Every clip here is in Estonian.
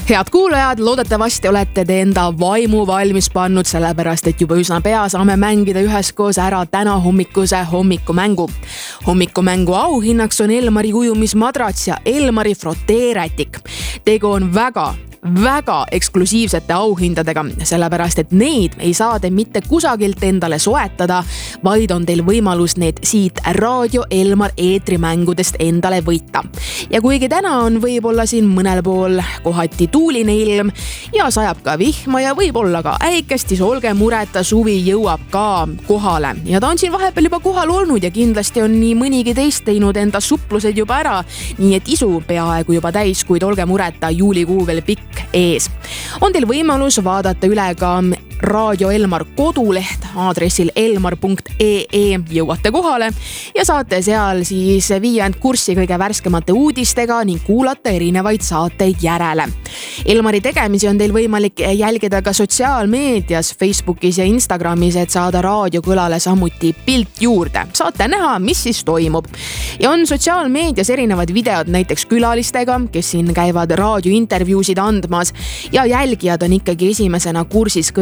Head kuulajad, loodetavasti olete te enda vaimu valmis pannud, sellepärast et juba üsna pea saame mängida üheskoos ära täna hommikuse hommikumängu. Hommikumäängu auhinnaks on Elmari ujumismadrats ja Elmari froteerätik. Tegu on väga eksklusiivsete auhindadega, sellepärast et neid ei saa te mitte kusagilt endale soetada, vaid on teil võimalus need siit Raadio Elmar eetrimängudest endale võita. Ja kuigi täna on võib-olla siin mõnel pool kohati tuuline ilm ja sajab ka vihma ja võib-olla ka äikest, siis olge mureta, suvi jõuab ka kohale. Ja ta on siin vahepeal juba kohal olnud ja kindlasti on nii mõnigi teist teinud enda suplused juba ära, nii et isu peaaegu juba täis, kuid olge mureta, juulikuu veel pikk ees. On teil võimalus vaadata üle ka Raadio Elmar koduleht aadressil elmar.ee, jõuate kohale ja saate seal siis viia end kurssi kõige värskemate uudistega ning kuulata erinevaid saateid järele. Elmari tegemisi on teil võimalik jälgida ka sotsiaalmeedias, Facebookis ja Instagramis, et saada raadiokõlale samuti pilt juurde. Saate näha, mis siis toimub. Ja on sotsiaalmeedias erinevad videod näiteks külalistega, kes siin käivad raadiointervjuusid andmas ja jälgijad on ikkagi esimesena kursis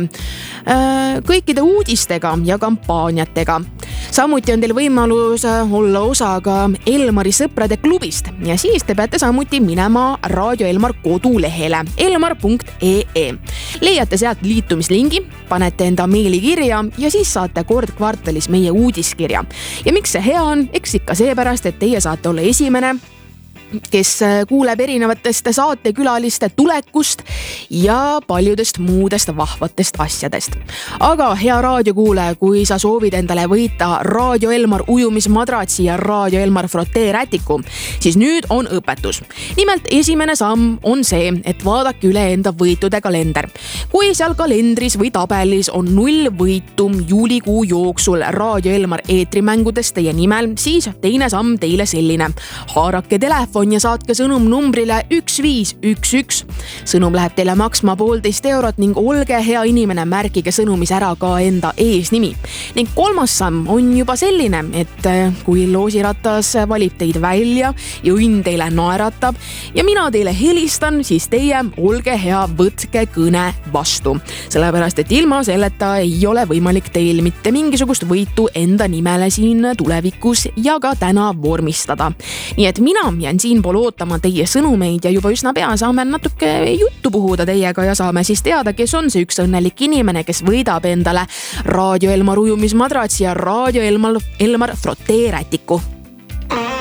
kõikide uudistega ja kampaaniatega. Samuti on teil võimalus olla osa ka Elmari sõprade klubist ja siis te peate samuti minema Raadio Elmar kodulehele elmar.ee. Leiate sealt liitumislingi, panete enda meili kirja ja siis saate kord kvartalis meie uudiskirja. Ja miks see hea on? Eks ikka seepärast, et teie saate olla esimene, kes kuuleb erinevatest saatekülaliste tulekust ja paljudest muudest vahvatest asjadest. Aga hea raadiokuulaja, kui sa soovid endale võita Raadio Elmar ujumismadratsi ja Raadio Elmar froteerätiku, siis nüüd on õpetus. Nimelt esimene samm on see, et vaadake üle enda võitude kalender. Kui seal kalendris või tabelis on 0 võitu juulikuu jooksul Raadio Elmar eetrimängudest teie nimel, siis teine samm teile selline. Haarake telefon ja saatke sõnum numbrile 1511. Sõnum läheb teile maksma 1,5 eurot ning olge hea inimene, märkige sõnumis ära ka enda eesnimi. Ning kolmas samm on juba selline, et kui loosiratas valib teid välja ja õnn teile naeratab ja mina teile helistan, siis teie olge hea, võtke kõne vastu. Sellepärast, et ilma selleta ei ole võimalik teil mitte mingisugust võitu enda nimele siin tulevikus ja ka täna vormistada. Nii et mina jään siinpool ootama teie sõnumeid ja juba üsna pea saame natuke juttu puhuda teiega ja saame siis teada, kes on see üks õnnelik inimene, kes võidab endale Raadio Elmar ujumismadratsi ja Raadio Elmar froteerätiku.